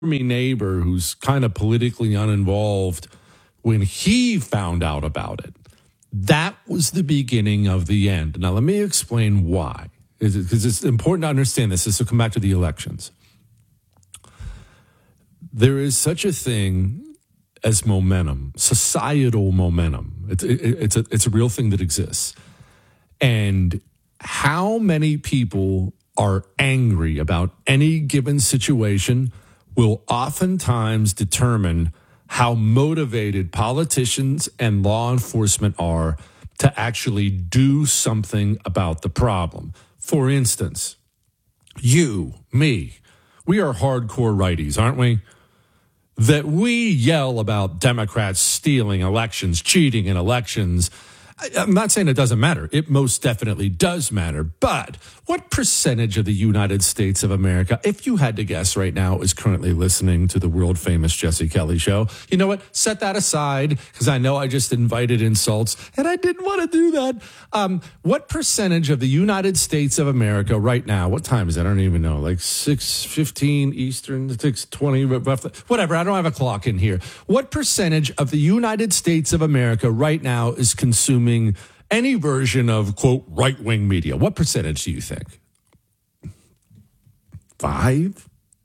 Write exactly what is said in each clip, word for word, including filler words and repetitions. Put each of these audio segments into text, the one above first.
me neighbor who's kind of politically uninvolved, when he found out about it, that was the beginning of the end. Now, let me explain why, because it's important to understand this. This will come back to the elections. There is such a thing as momentum, societal momentum. It's, it, it's, a, it's a real thing that exists. And how many people are angry about any given situation will oftentimes determine how motivated politicians and law enforcement are to actually do something about the problem. For instance, you, me, we are hardcore righties, aren't we? That we yell about Democrats stealing elections, cheating in elections. I'm not saying it doesn't matter. It most definitely does matter. But what percentage of the United States of America, if you had to guess right now, is currently listening to the world famous Jesse Kelly show? You know what? Set that aside, because I know I just invited insults and I didn't want to do that. Um, what percentage of the United States of America right now, what time is it? I don't even know, like six fifteen Eastern, six twenty, whatever. I don't have a clock in here. What percentage of the United States of America right now is consuming any version of, quote, right-wing media? What percentage do you think? Five?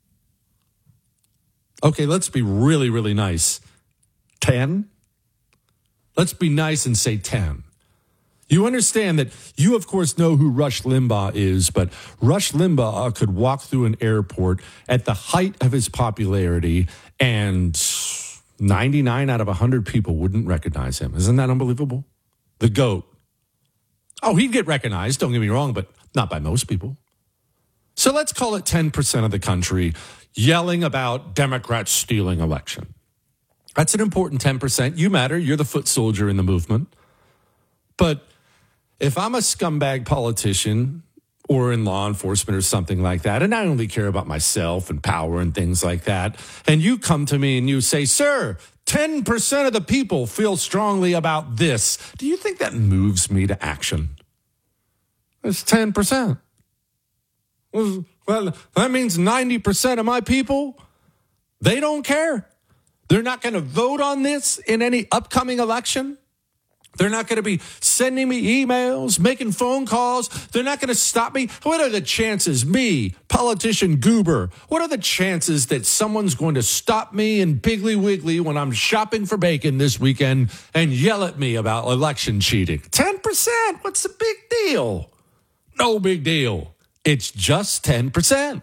Okay, let's be really, really nice. Ten? Let's be nice and say ten. You understand that you, of course, know who Rush Limbaugh is, but Rush Limbaugh could walk through an airport at the height of his popularity and ninety-nine out of one hundred people wouldn't recognize him. Isn't that unbelievable? The GOAT. Oh, he'd get recognized, don't get me wrong, but not by most people. So let's call it ten percent of the country yelling about Democrats stealing election. That's an important ten percent. You matter. You're the foot soldier in the movement. But if I'm a scumbag politician or in law enforcement or something like that, and I only care about myself and power and things like that, and you come to me and you say, sir, ten percent of the people feel strongly about this. Do you think that moves me to action? It's ten percent. Well, that means ninety percent of my people, they don't care. They're not going to vote on this in any upcoming election. They're not going to be sending me emails, making phone calls. They're not going to stop me. What are the chances, me, politician Goober, what are the chances that someone's going to stop me in Piggly Wiggly when I'm shopping for bacon this weekend and yell at me about election cheating? ten percent. What's the big deal? No big deal. It's just ten percent.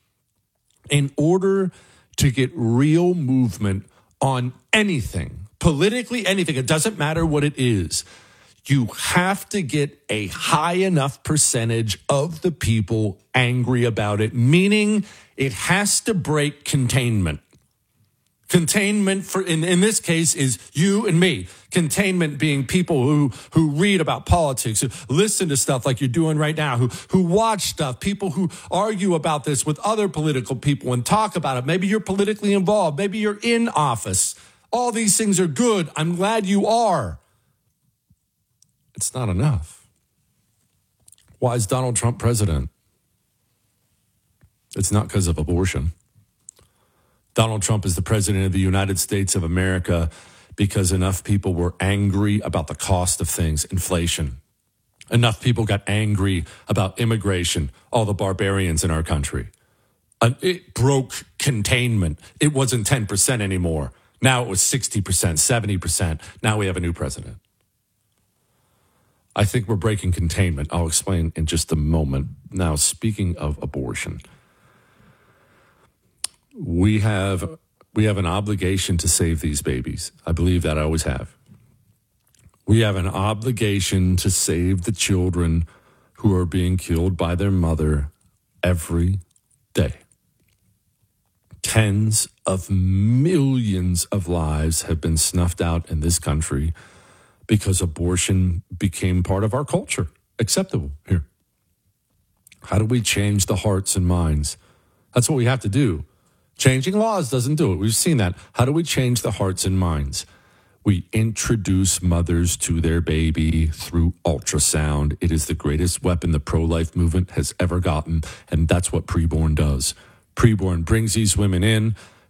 In order to get real movement on anything, politically, anything, it doesn't matter what it is, you have to get a high enough percentage of the people angry about it, meaning it has to break containment. Containment, for in, in this case, is you and me. Containment being people who, who read about politics, who listen to stuff like you're doing right now, who, who watch stuff, people who argue about this with other political people and talk about it. Maybe you're politically involved. Maybe you're in office. All these things are good. I'm glad you are. It's not enough. Why is Donald Trump president? It's not because of abortion. Donald Trump is the president of the United States of America because enough people were angry about the cost of things, inflation. Enough people got angry about immigration, all the barbarians in our country. Uh, it broke containment. It wasn't ten percent anymore. Now it was sixty percent, seventy percent. Now we have a new president. I think we're breaking containment. I'll explain in just a moment. Now, speaking of abortion, we have we have an obligation to save these babies. I believe that I always have. We have an obligation to save the children who are being killed by their mother every day. Tens of millions of lives have been snuffed out in this country because abortion became part of our culture, acceptable here. How do we change the hearts and minds? That's what we have to do. Changing laws doesn't do it. We've seen that. How do we change the hearts and minds? We introduce mothers to their baby through ultrasound. It is the greatest weapon the pro-life movement has ever gotten, and that's what Preborn does. Preborn brings these women in.